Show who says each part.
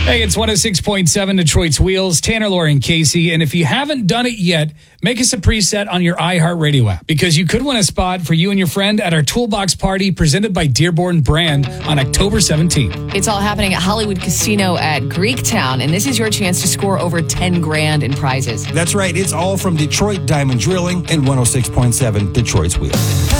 Speaker 1: Hey, it's 106.7 Detroit's Wheels. Tanner, Lori, and Casey. And if you haven't done it yet, make us a preset on your iHeartRadio app because you could win a spot for you and your friend at our Toolbox Party presented by Dearborn Brand on October 17th.
Speaker 2: It's all happening at Hollywood Casino at Greektown, and this is your chance to score over $10,000 in prizes.
Speaker 3: That's right. It's all from Detroit Diamond Drilling and 106.7 Detroit's Wheels.